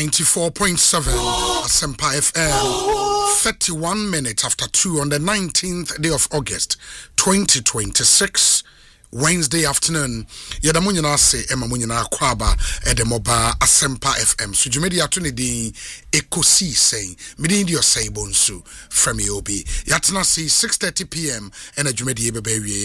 94.7 Asempa FM. 31 minutes after 2 on the 19th day of August 2026. Wednesday afternoon, Yadamunyana se Emma Munyana Kwaba Edemoba Asempa FM. So Jumedi Atuni di Ekosi saying, Midindio say bonsu from Yobi. Yatna see 6:30 p.m. and a Jumedi Baby.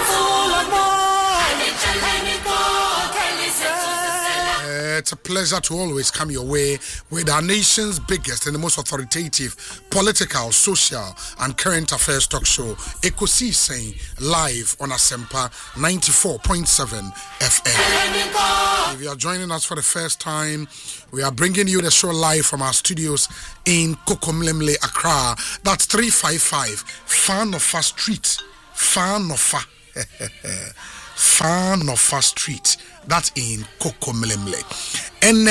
It's a pleasure to always come your way with our nation's biggest and the most authoritative political, social, and current affairs talk show, Ekosi saying, live on Asempa 94.7 FM. If you are joining us for the first time, we are bringing you the show live from our studios in Kokomlemle, Accra. That's 355 Fanofa Street. Fanofa Street. That's in Kokomlemle. And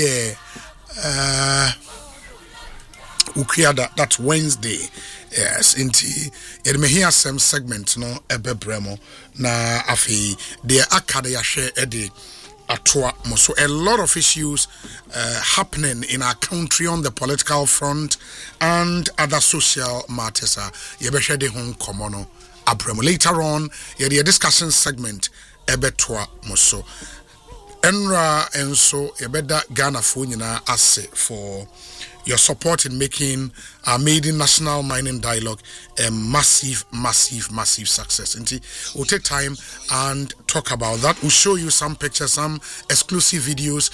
that's Wednesday. Yes, inti yedmehia sem segment no ebebremo na afi de akade ya share edi atwa mo. So a lot of issues happening in our country on the political front and other social matters. Yebeshe de hon komono abremo. Later on, yedi discussion segment ebetwa moso enra enso ebeda Ghana fo nyina ase for your support in making our maiden national mining dialogue a massive success. And we'll take time and talk about that. We'll show you some pictures, some exclusive videos.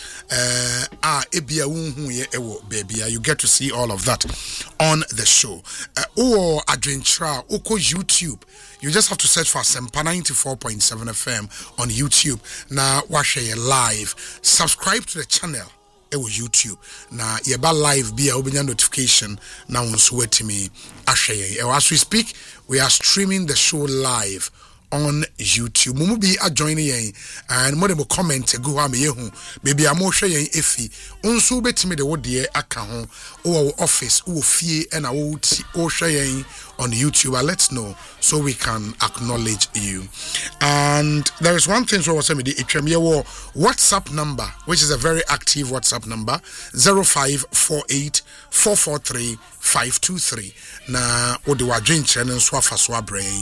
You get to see all of that on the show. Or Adventure, Oko YouTube. You just have to search for Asempa 94.7 FM on YouTube. Now, watch it live. Subscribe to the channel. YouTube na yeba live be a obenya notification na wonso watimi ahwe. As we speak, we are streaming the show live on YouTube. Mumu bi joining yen and more dem comment go ha me yehu baby amo hwe yen efi onso betimi de wode aka ho o office o fie and a o hwe yen on YouTube. Let's know so we can acknowledge you. And there is one thing so was me the WhatsApp number, which is a very active WhatsApp number, 0548 443 523. Na odi wadwen chene so afa so abrain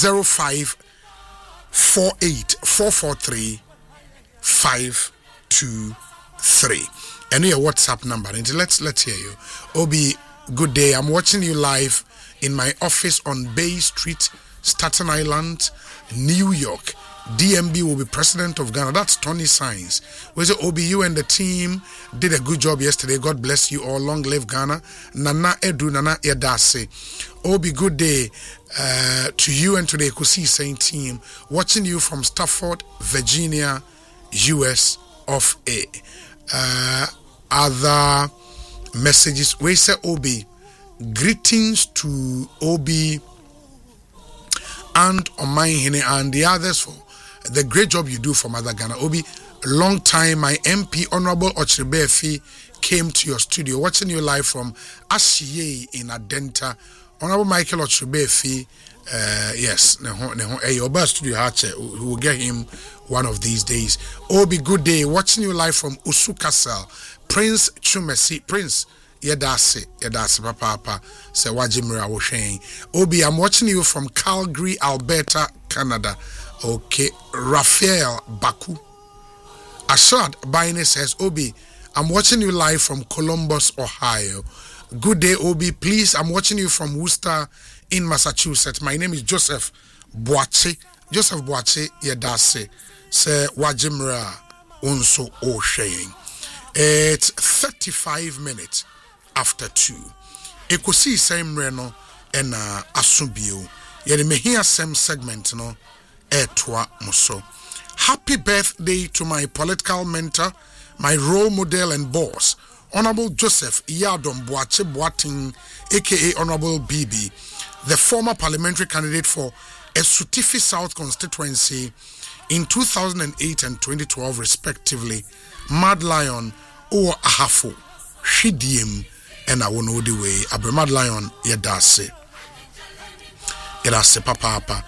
0548 443 523. And your WhatsApp number. And let's hear you. Obi, good day. I'm watching you live in my office on Bay Street, Staten Island, New York. DMB will be president of Ghana. That's Tony Sines. We say, Obi, you and the team did a good job yesterday. God bless you all. Long live Ghana. Nana Edu, Nana Edase. Obi, good day to you and to the Ekosi Saint team. Watching you from Stafford, Virginia, US of A. Other messages. We say, Obi, greetings to Obi and Omaihene and the others for the great job you do for Mother Ghana. Obi, long time, my MP, Honorable Ochrebefi, came to your studio, watching you live from Ashiye in Adenta. Honorable Michael Ochrebefi, yes, your best studio, we will get him one of these days. Obi, good day, watching you live from Usukasal. Prince Chumesi, Prince, Yedase papa se wajimira wo hwen. Obi, I'm watching you from Calgary, Alberta, Canada. Okay, Raphael Baku. Ashad Baine says, Obi, I'm watching you live from Columbus, Ohio. Good day, Obi. Please, I'm watching you from Worcester in Massachusetts. My name is Joseph Boache. Joseph Boache Yedase se wajimira unso o hwen. It's 35 minutes after 2. Ekosi same reno ena asubio. Yede mehia same segment no etwa muso. Happy birthday to my political mentor, my role model and boss, Honorable Joseph Iyadom Boache Boating, aka Honorable BB, the former parliamentary candidate for Esutifi South constituency in 2008 and 2012 respectively. Mad Lion or Ahafo, Shidiem, and I will know the way. Mad Lion, Yedase papa.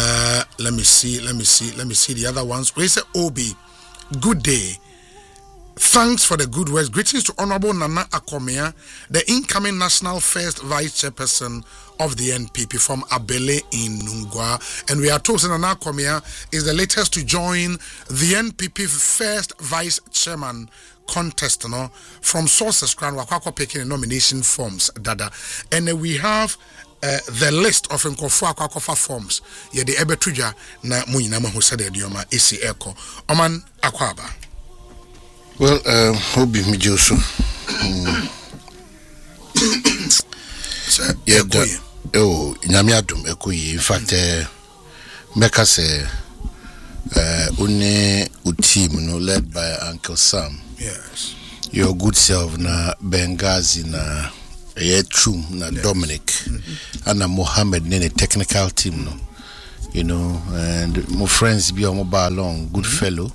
Let me see the other ones. We say Obi, good day. Thanks for the good words. Greetings to Honorable Nana Akomea, the incoming National First Vice Chairperson of the NPP from Abele in Nungwa. And we are told that Nana Akomea is the latest to join the NPP First Vice Chairman contest from sources crown Wakwako picking nomination forms dada. And we have the list of Nkofo Akwakofa forms. Ye the Ebetruja na Munyinama who said the Dioma Isi Eko. Oman Akwaba. Well, Obi Mijoso. Nyamiadum Ekoyi. In fact, Meka say, une team no led by Uncle Sam. Yes. Your good self na Benghazi na Yetrum na yes. Dominic and na Mohammed ne technical team no. You know, and my friends be on along, good fellow.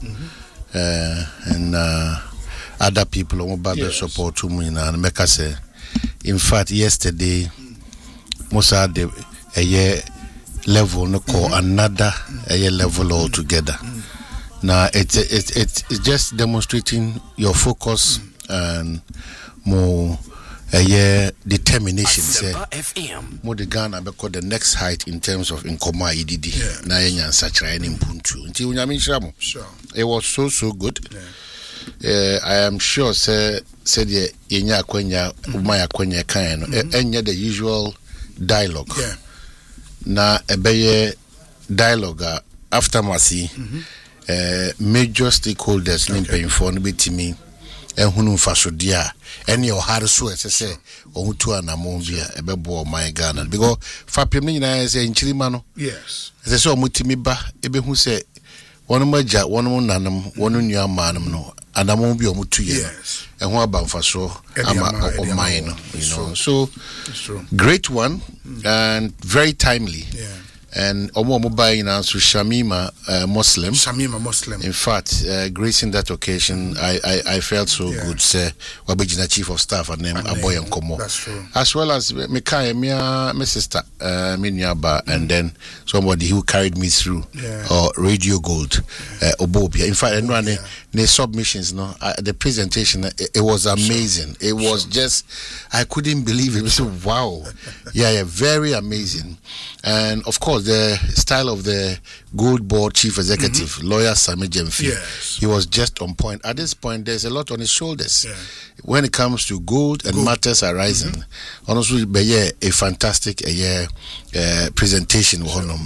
And other people on Bible support to me and make us say, in fact, yesterday, most of the a year level no call another a year level altogether. Now it's just demonstrating your focus and more a year determination. Say more the Ghana because the next height in terms of Nkoma EDD. Na yenya sacha any puntu. Until unyamishramo. Sure. It was so good. Yeah. I am sure said the yenya kwenya umaya kwenya kan no. Enya the usual dialogue. Yeah. Na ebeye dialogue after masi major stakeholders okay. Nimpe betimi ehunu mfasodia ene ohare so esese ohutu anamobia ebebo my Ghana because fapem nyina say nchirima no yes esese omutimi ba ebehu se wonu maja wonu nanam wonu nuamanam no anamobia omutu ye ehu aba mfaso ama omai no you know so great one and very timely and Omo Mobile in answer Shamima Muslim. In fact, gracing that occasion, I felt so good. Say, Wabijina Chief of Staff and name Aboy and Komo. That's true. As well as Mikaya, my sister, Minyaba, and then somebody who carried me through or Radio Gold, Obobia. In fact, and running the submissions, no, the presentation, it was amazing. It was just, I couldn't believe it. It was wow, yeah, very amazing. And of course, the style of the Gold Board Chief Executive, Lawyer Sami Jemfi, he was just on point. At this point, there's a lot on his shoulders. When it comes to gold and matters arising, honestly, a fantastic presentation.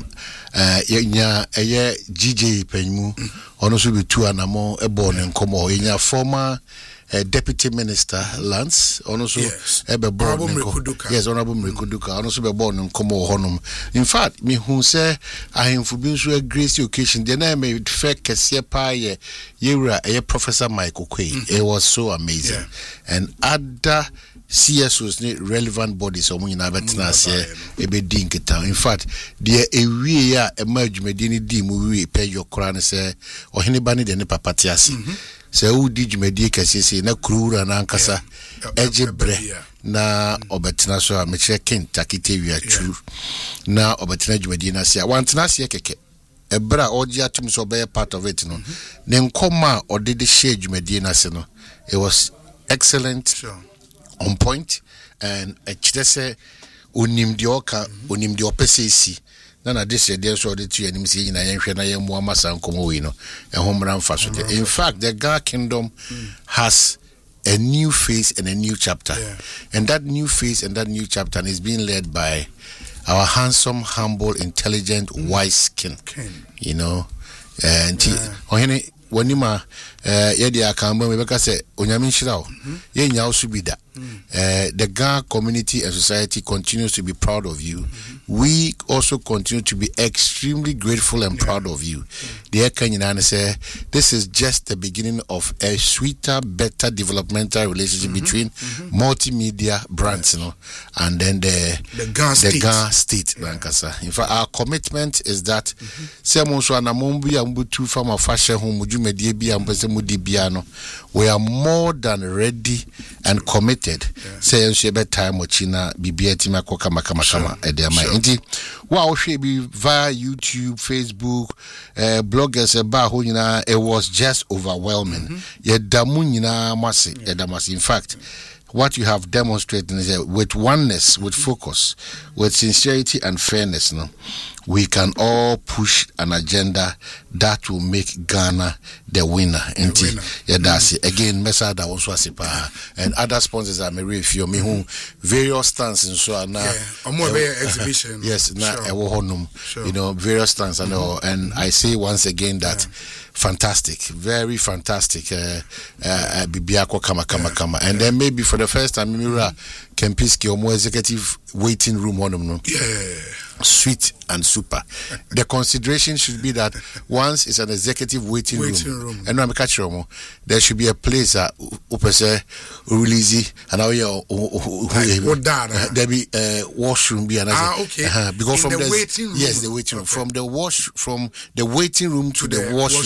GJ Penmu, honestly, be two anamo, a born and Komo, former Deputy Minister Lance, also Honorable Mrikuduka, also be born in Komo Honum. In fact, me who say I am for being so a grace occasion, then I made fair Cassia Pie, a Professor Michael Quay. It was so amazing. And other CSOs need relevant bodies or when you never say a bit dinketa. In fact, the a emerge medini di movie pay your crown say or anybody than a papatiasi. Se u did medika sisi na krura na ankasa ejebre na obetina so a meche kentakite wi atru na obetina djumedina sia wantena sia keke ebra oji atum so be part of it no ne nkoma odede share djumedina se no it was excellent on point and ekidese onim de oka onim de opese isi na this year so the two enemies in na yenhwe na yemu amasa nkomo we no ehomra mfa so. In fact, the Ghana Kingdom has a new phase and a new chapter, and that new phase and that new chapter is being led by our handsome, humble, intelligent, wise king. You know, and wanima yedi akamba mebeka se onyame nshirawo yenya osubida. The Ghana community and society continues to be proud of you. We also continue to be extremely grateful and proud of you. The Kenyan say this is just the beginning of a sweeter, better developmental relationship between multimedia brands, you know, and then the Ghana state. In fact, our commitment is that we are more than ready and committed limited. Say you share time watching BBA team kama edema. Inti wow should be via YouTube, Facebook, bloggers about who it was just overwhelming. In fact, what you have demonstrated is that with oneness, with focus, with sincerity and fairness, we can all push an agenda that will make Ghana the winner. That's it. Again, Mesada also and other sponsors are Mary Fio me who various stands and so on. Exhibition. Yes, various stands and all. And I say once again that fantastic, very fantastic. Bibiako kama. And then maybe for the first time, Mira Kempiski or more executive waiting room one sweet and super. The consideration should be that once it's an executive waiting room. And I'm catch there should be a place release and there be washroom be okay. Because from the waiting room. Yes, the waiting room. From the waiting room to the washroom.